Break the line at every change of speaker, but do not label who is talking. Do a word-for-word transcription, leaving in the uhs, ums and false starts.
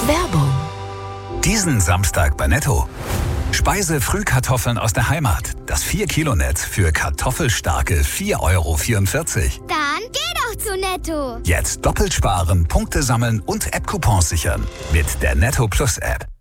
Werbung.
Diesen Samstag bei Netto. Speise-Frühkartoffeln aus der Heimat. Das vier Kilo Netz für kartoffelstarke vier Euro vierundvierzig.
Dann geh doch zu Netto.
Jetzt doppelt sparen, Punkte sammeln und App-Coupons sichern. Mit der Netto Plus App.